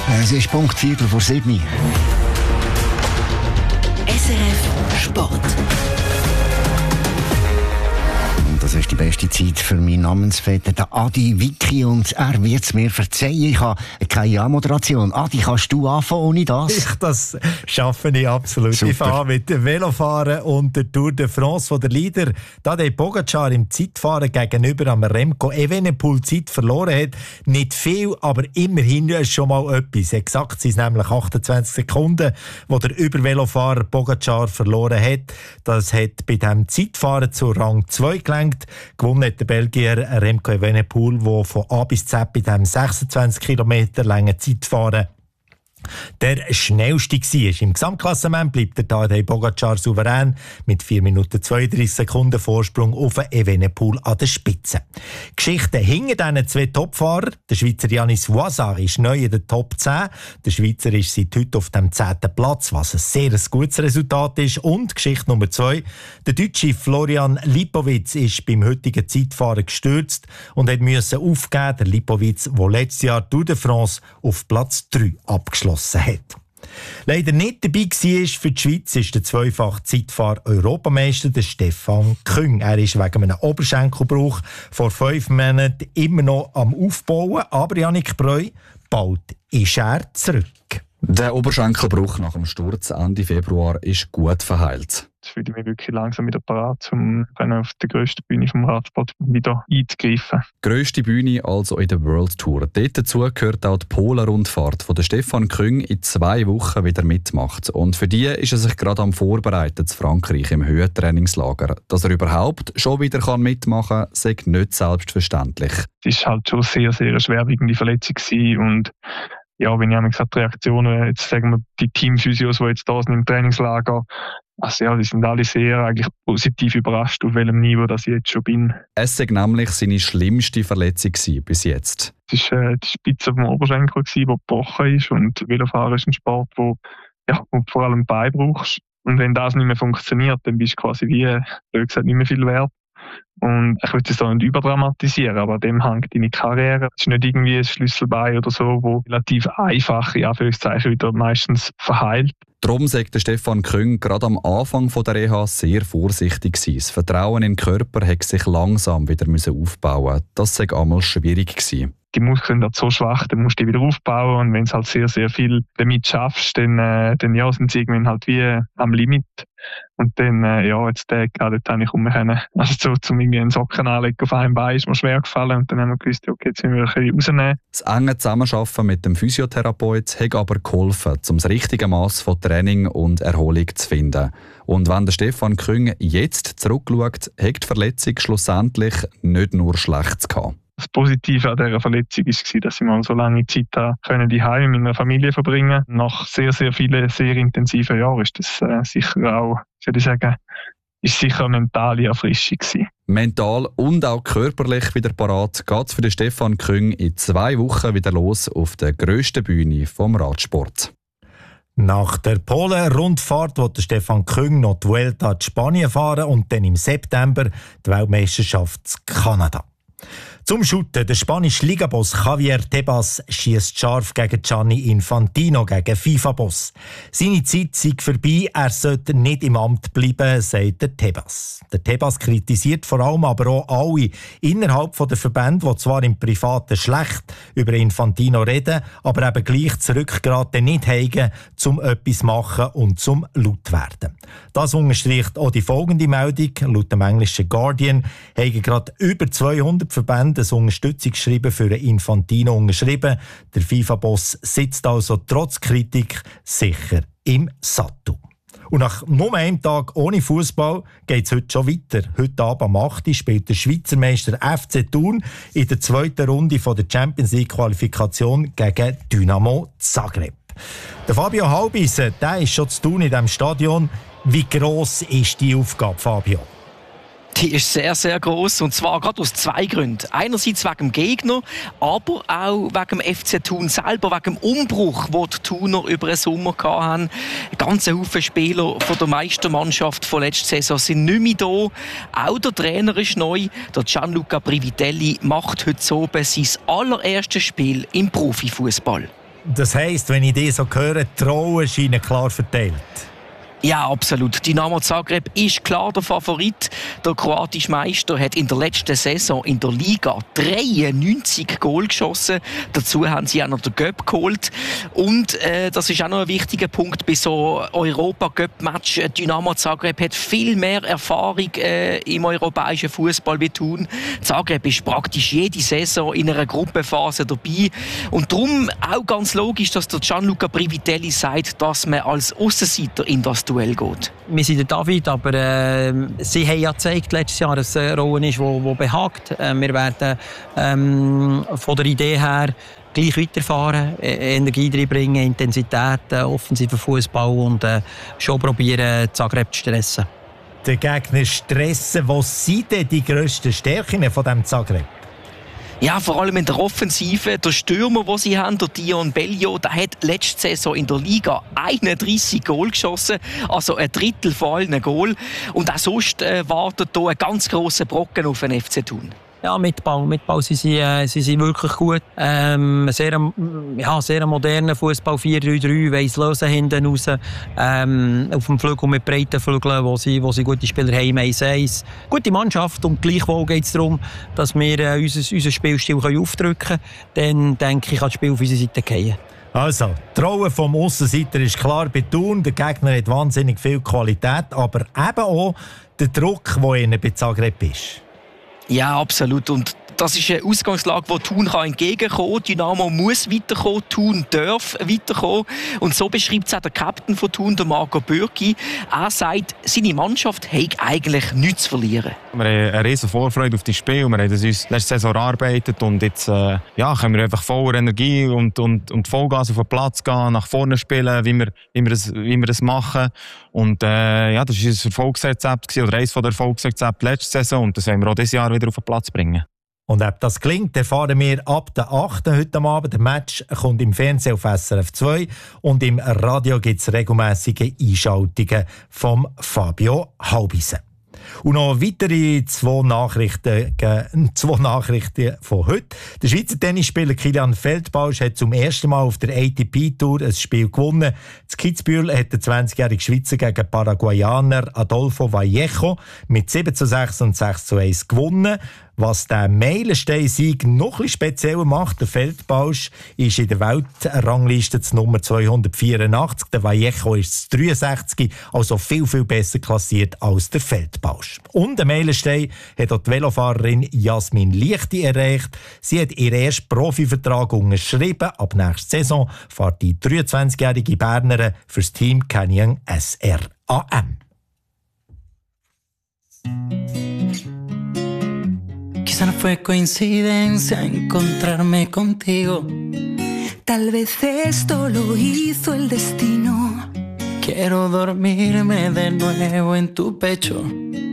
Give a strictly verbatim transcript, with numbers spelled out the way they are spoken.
Es ist Punkt Viertel vor sieben. S R F Sport. Das ist die beste Zeit für meinen Namensvetter, den Adi Wicki, und er wird es mir verzeihen. Ich habe keine Anmoderation. Adi, kannst du anfangen ohne das? Ich, das schaffe ich absolut. Super. Ich fange mit dem Velofahren und der Tour de France, wo der Leader Tadej Pogacar im Zeitfahren gegenüber am Remco Evenepoel Zeit verloren hat. Nicht viel, aber immerhin ist schon mal etwas. Exakt sind es nämlich achtundzwanzig Sekunden, wo der Übervelofahrer Pogacar verloren hat. Das hat bei diesem Zeitfahren zu Rang zwei gelangt. Gewonnen hat der Belgier Remco Evenepoel, der von A bis Z bei diesem sechsundzwanzig Kilometer langen Zeitfahren der schnellste war. Im Gesamtklassement bleibt der Tadej Pogacar souverän mit vier Minuten zweiunddreißig Sekunden Vorsprung auf Evenepoel an der Spitze. Geschichte hinter diesen zwei Topfahrern. Der Schweizer Yannis Voisard ist neu in der Top zehn. Der Schweizer ist seit heute auf dem zehnten Platz, was ein sehr gutes Resultat ist. Und Geschichte Nummer zwei. Der Deutsche Florian Lipowitz ist beim heutigen Zeitfahren gestürzt und hat müssen aufgeben. Der Lipowitz, der letztes Jahr Tour de France auf Platz drei abgeschlossen hat. Leider nicht dabei war für die Schweiz ist der zweifache Zeitfahr-Europameister der Stefan Küng. Er ist wegen einem Oberschenkelbruch vor fünf Monaten immer noch am Aufbauen, aber Jannik Breu, bald ist er zurück. Der Oberschenkelbruch nach dem Sturz Ende Februar ist gut verheilt. Jetzt fühle ich mich wirklich langsam wieder parat, um auf der grössten Bühne vom Radsport wieder einzugreifen. Grösste Bühne also in der World Tour. Dort dazu gehört auch die Polen-Rundfahrt, von der Stefan Küng in zwei Wochen wieder mitmacht. Und für die ist er sich gerade am Vorbereiten zu Frankreich im Höhentrainingslager. Dass er überhaupt schon wieder mitmachen kann, sei nicht selbstverständlich. Es war halt schon sehr, sehr eine schwerwiegende Verletzung und ja, wenn ich gesagt die Reaktionen, jetzt sagen wir die Teamphysios, die jetzt da sind im Trainingslager, also ja, die sind alle sehr eigentlich positiv überrascht, auf welchem Niveau das ich jetzt schon bin. Es war nämlich seine schlimmste Verletzung bis jetzt. Es war äh, die Spitze vom Oberschenkel, die gebrochen ist, und Velofahren ist ein Sport, wo, ja, wo du vor allem Bein brauchst. Und wenn das nicht mehr funktioniert, dann bist du quasi wie, wie gesagt, nicht mehr viel wert. Und ich will es da nicht überdramatisieren, aber dem hängt deine Karriere. Es ist nicht irgendwie ein Schlüsselbein oder so, wo relativ einfach, in Anführungszeichen, wieder meistens verheilt. Darum sagt der Stefan Küng gerade am Anfang der Reha sehr vorsichtig gewesen. Das Vertrauen in den Körper hat sich langsam wieder aufbauen. Das sei einmal schwierig gewesen. Die Muskeln sind so schwach, dann musst du die wieder aufbauen. Und wenn du halt sehr, sehr viel damit schaffst, dann, äh, dann ja, sind sie irgendwann halt wie am Limit. Und dann, äh, ja, jetzt der gerade dort habe ich rumgekommen. Also so, zum irgendwie einen Socken anlegen auf einem Bein ist mir schwer gefallen. Und dann haben wir gewusst, okay, jetzt müssen wir ein bisschen rausnehmen. Das enge Zusammenarbeiten mit dem Physiotherapeut hat aber geholfen, um das richtige Maß von Training und Erholung zu finden. Und wenn der Stefan Küng jetzt zurückschaut, hat die Verletzung schlussendlich nicht nur Schlechtes gehabt. Das Positive an dieser Verletzung war, dass ich mal so lange Zeit daheim mit meiner Familie verbringen konnte. Nach sehr, sehr vielen, sehr intensiven Jahren ist das äh, sicher auch, würde ich sagen, ist sicher eine mentale Erfrischung gewesen. Mental und auch körperlich wieder parat geht es für den Stefan Küng in zwei Wochen wieder los auf der grössten Bühne vom Radsport. Nach der Polen-Rundfahrt wird Stefan Küng noch die Vuelta in Spanien fahren und dann im September die Weltmeisterschaft in Kanada. Zum Shooten. Der spanische Ligaboss Javier Tebas schiesst scharf gegen Gianni Infantino, gegen FIFA-Boss. Seine Zeit sei vorbei, er sollte nicht im Amt bleiben, sagt der Tebas. Der Tebas kritisiert vor allem aber auch alle innerhalb der Verbände, die zwar im Privaten schlecht über Infantino reden, aber eben gleich zurückgeraten nicht haben, um etwas zu machen und zum laut werden. Das unterstreicht auch die folgende Meldung. Laut dem englischen Guardian haben gerade über zweihundert Verbände ein Unterstützungsschreiben für Infantino unterschrieben. Der FIFA-Boss sitzt also trotz Kritik sicher im Sattel. Und nach nur einem Tag ohne Fußball geht es heute schon weiter. Heute Abend am acht Uhr spielt der Schweizer Meister F C Thun in der zweiten Runde der Champions League Qualifikation gegen Dynamo Zagreb. Der Fabio Halbisen, der ist schon zu Thun in diesem Stadion. Wie gross ist die Aufgabe, Fabio? Die ist sehr, sehr gross, und zwar gerade aus zwei Gründen. Einerseits wegen dem Gegner, aber auch wegen dem F C Thun selber, wegen dem Umbruch, den die Thuner über den Sommer hatten. Ein ganzer Haufen Spieler von der Meistermannschaft von letzter Saison sind nicht mehr da. Auch der Trainer ist neu. Der Gianluca Privitelli macht heute oben sein allererstes Spiel im Profifußball. Das heisst, wenn ich das so höre, die Rollen scheinen klar verteilt. Ja, absolut. Dynamo Zagreb ist klar der Favorit. Der kroatische Meister hat in der letzten Saison in der Liga dreiundneunzig Goal geschossen. Dazu haben sie auch noch den Göpp geholt. Und äh, das ist auch noch ein wichtiger Punkt bei so Europa-Göpp-Match. Dynamo Zagreb hat viel mehr Erfahrung äh, im europäischen Fußball wie Thun. Zagreb ist praktisch jede Saison in einer Gruppenphase dabei. Und darum auch ganz logisch, dass der Gianluca Privitelli sagt, dass man als Aussenseiter in das Duell geht. Wir sind der David, aber äh, sie haben ja gezeigt letztes Jahr, dass es eine Rolle ist, die behagt. Äh, wir werden ähm, von der Idee her gleich weiterfahren, Energie reinbringen, Intensität, äh, offensiver Fußball und äh, schon probieren, Zagreb zu stressen. Den Gegner stressen. Was sind denn die grössten Stärken von diesem Zagreb? Ja, vor allem in der Offensive. Der Stürmer, den sie haben, der Dion Bellio, der hat letzte Saison in der Liga einunddreissig Goal geschossen. Also ein Drittel von allen Goal. Und auch sonst äh, wartet hier ein ganz grosser Brocken auf den F C Thun. Ja, Mitbau. Mitbau sie sind, äh, sie sind wirklich gut. Ähm, sehr, ja, sehr moderner Fußball vier drei drei, weiss lösen hinten raus. Ähm, auf dem Flügel mit breiten Flügeln, wo sie, wo sie gute Spieler haben, eins eins. Gute Mannschaft und gleichwohl geht es darum, dass wir äh, unser, unser Spielstil können aufdrücken können. Dann denke ich, kann das Spiel auf unsere Seite fallen. Also, die Rolle vom Aussenseiter ist klar bei Thun. Der Gegner hat wahnsinnig viel Qualität, aber eben auch der Druck, der ihnen bei Zagreb ist. Ja, absolut. Und das ist eine Ausgangslage, die Thun entgegenkommen kann. Dynamo muss weiterkommen, Thun darf weiterkommen. Und so beschreibt es auch der Captain von Thun, der Marco Bürki. Er sagt, seine Mannschaft hat eigentlich nichts zu verlieren. Wir haben eine riesen Vorfreude auf das Spiel. Wir haben das uns letzte Saison erarbeitet und jetzt äh, ja, können wir einfach voller Energie und, und, und Vollgas auf den Platz gehen, nach vorne spielen, wie wir, wie wir, das, wie wir das machen. Und äh, ja, das war unser Erfolgsrezept oder eines der Erfolgsrezepte letzte Saison und das wollen wir auch dieses Jahr wieder auf den Platz bringen. Und ob das gelingt, erfahren wir ab der achten heute Abend. Der Match kommt im Fernsehen auf S R F zwei und im Radio gibt es regelmässige Einschaltungen von Fabio Haubisen. Und noch weitere zwei Nachrichten, zwei Nachrichten von heute. Der Schweizer Tennisspieler Kilian Feldbausch hat zum ersten Mal auf der A T P-Tour ein Spiel gewonnen. In Kitzbühel hat der zwanzigjährige Schweizer gegen Paraguayaner Adolfo Vallejo mit sieben zu sechs und sechs zu eins gewonnen. Was den Meilenstein-Sieg noch etwas spezieller macht, der Feldbausch ist in der Weltrangliste zu Nummer zweihundertvierundachtzig, der Vallejo ist dreiundsechzig, also viel, viel besser klassiert als der Feldbausch. Und den Meilenstein hat auch die Velofahrerin Jasmin Lichti erreicht. Sie hat ihren ersten Profivertrag unterschrieben. Ab nächster Saison fährt die dreiundzwanzigjährige Bernerin fürs Team Canyon S R A M. Quizá no fue coincidencia encontrarme contigo. Tal vez esto lo hizo el destino. Quiero dormirme de nuevo en tu pecho.